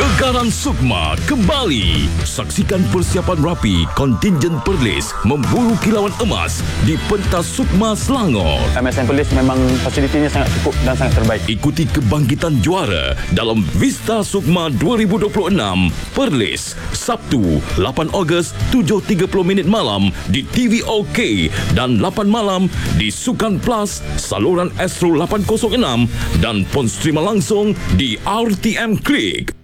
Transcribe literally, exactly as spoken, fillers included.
Kegaran Sukma kembali. Saksikan persiapan rapi kontingen Perlis memburu kilauan emas di pentas Sukma Selangor. M S N Perlis memang fasilitinya sangat cukup dan sangat terbaik. Ikuti kebangkitan juara dalam Vista Sukma dua ribu dua puluh enam Perlis, Sabtu lapan Ogos tujuh tiga puluh minit malam di T V O K dan lapan malam di Sukan Plus saluran Astro lapan kosong enam dan pon streamer langsung di R T M Klik.